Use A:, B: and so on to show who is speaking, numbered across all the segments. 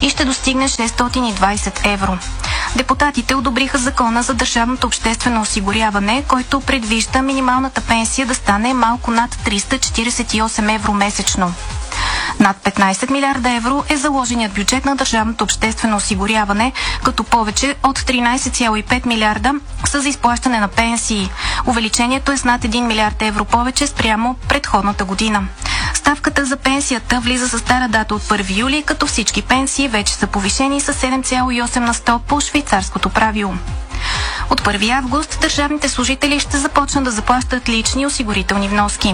A: и ще достигне 620 евро. Депутатите одобриха закона за държавното обществено осигуряване, който предвижда минималната пенсия да стане малко над 348 евро месечно. Над 15 милиарда евро е заложеният бюджет на държавното обществено осигуряване, като повече от 13,5 милиарда са за изплащане на пенсии. Увеличението е с над 1 милиард евро повече спрямо предходната година. Ставката за пенсията влиза със стара дата от 1 юли, като всички пенсии вече са повишени с 7,8 на 100 по швейцарското правило. От 1 август държавните служители ще започнат да заплащат лични осигурителни вноски.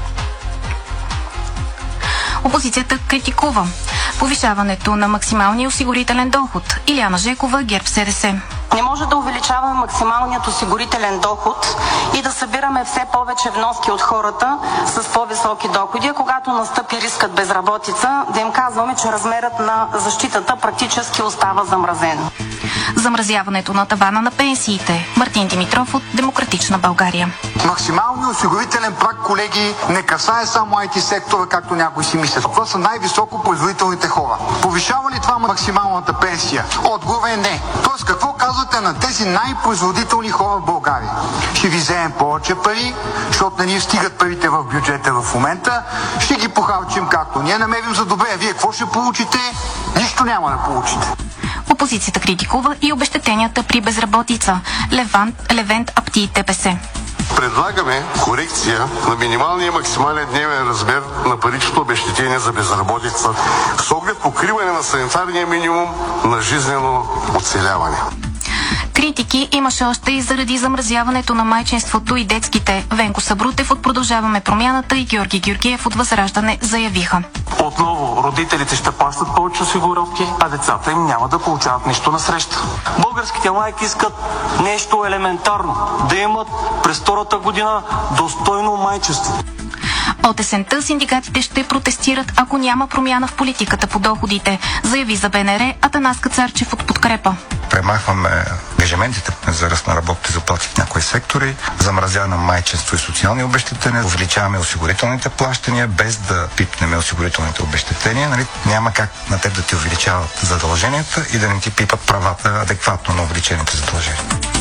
A: Опозицията критикува повишаването на максималния осигурителен доход. Илияна Жекова, ГЕРБ-СДС.
B: Не може да увеличаваме максималният осигурителен доход и да събираме все повече вноски от хората с по-високи доходи, а когато настъпи рискът безработица, да им казваме, че размерът на защитата практически остава замразен.
A: Замразяването на тавана на пенсиите. Мартин Димитров от Демократична България.
C: Максималният осигурителен праг, колеги, не касае само IT сектора, както някои си мислят. Това са най-високо производителните хора. Повишава ли това максималната пенсия? Отговор е не. Тоест, какво казвате на тези най-производителни хора в България? Ще ви вземем повече пари, защото не ни стигат парите в бюджета в момента, ще ги похарчим както ние намерим за добре. Вие какво ще получите? Нищо няма да получите.
A: Опозицията критикува и обезщетенията при безработица. Левент Апти, ДПС.
D: Предлагаме корекция на минималния и максимален дневен размер на паричното обезщетение за безработица с оглед покриване на санитарния минимум на жизнено оцеляване.
A: Критики имаше още и заради замразяването на майчинството и детските. Венко Сабрутев от Продължаваме промяната и Георги Георгиев от Възраждане заявиха.
E: Отново родителите ще плащат повече осигуровки, а децата им няма да получават нищо насреща. Българските майки искат нещо елементарно, да имат през втората година достойно майчество.
A: От есента синдикатите ще протестират, ако няма промяна в политиката по доходите, заяви за БНР Атанас Кацарчев от Подкрепа.
F: Премахваме ангажиментите за ръст на работните заплати в някои сектори, замразяване на майчинство и социални обезщетения, увеличаваме осигурителните плащания, без да пипнем осигурителните обезщетения. Нали? Няма как на теб да ти увеличават задълженията и да не ти пипат правата адекватно на увеличените задължения.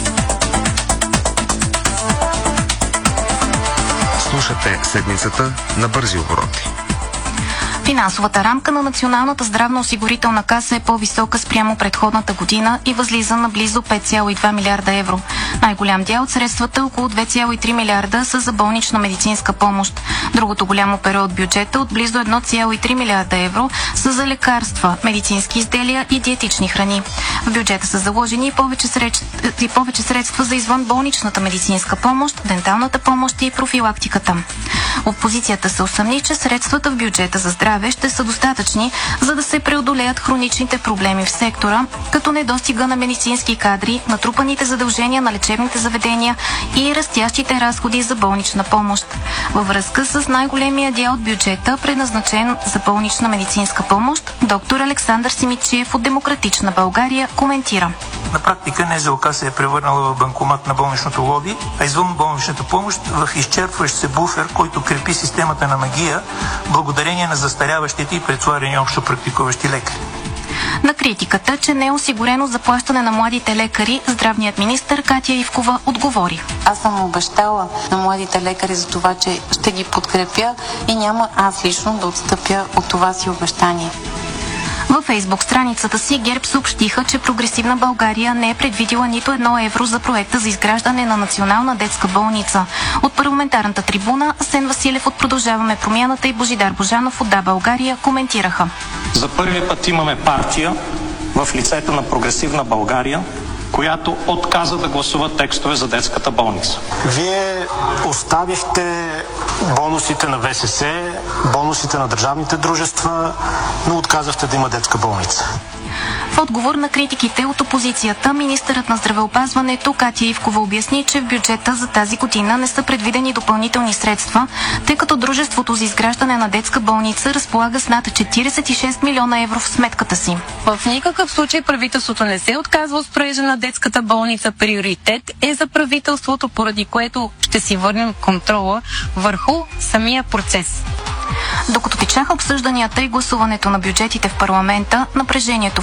G: Слушате седмицата на бързи обороти.
A: Финансовата рамка на Националната здравноосигурителна каса е по-висока спрямо предходната година и възлиза на близо 5,2 милиарда евро. Най-голям дял от средствата, около 2,3 милиарда, са за болнична медицинска помощ. Другото голямо перо от бюджета, от близо 1,3 милиарда евро, са за лекарства, медицински изделия и диетични храни. В бюджета са заложени и повече средства за извънболничната медицинска помощ, денталната помощ и профилактиката. Опозицията се усъмни, че средствата в бюджета за здраве ще са достатъчни, за да се преодолеят хроничните проблеми в сектора, като недостига на медицински кадри, натрупаните задължения на лечебните заведения и растящите разходи за болнична помощ. Във връзка с най-големия дял от бюджета, предназначен за болнична медицинска помощ, доктор Александър Симидчиев от Демократична България коментира.
E: На практика НЗОК се е превърнала в банкомат на болничното лоби, а извън болничната помощ в изчерпващ се буфер, който крепи системата на магия, благодарение на застаряващите и претоварени общо практикуващи лекари.
A: На критиката, че не е осигурено заплащане на младите лекари, здравният министър Катя Ивкова отговори.
B: Аз съм обещала на младите лекари за това, че ще ги подкрепя и няма аз лично да отстъпя от това си обещание.
A: Във Фейсбук страницата си ГЕРБ съобщиха, че Прогресивна България не е предвидила нито 1 евро за проекта за изграждане на национална детска болница. От парламентарната трибуна Асен Василев от Продължаваме промяната и Божидар Божанов от Да, България коментираха.
H: За първи път имаме партия в лицето на Прогресивна България, която отказа да гласува текстове за детската болница.
E: Вие оставихте бонусите на ВСС, бонусите на държавните дружества, но отказахте да има детска болница.
A: В отговор на критиките от опозицията, министърът на здравеопазването Катя Ивкова обясни, че в бюджета за тази година не са предвидени допълнителни средства, тъй като дружеството за изграждане на детска болница разполага с над 46 милиона евро в сметката си.
I: В никакъв случай правителството не се отказва от строежа на детската болница. Приоритет е за правителството, поради което ще си върнем контрола върху самия процес.
A: Докато течаха обсъжданията и гласуването на бюджетите в парламента, напрежението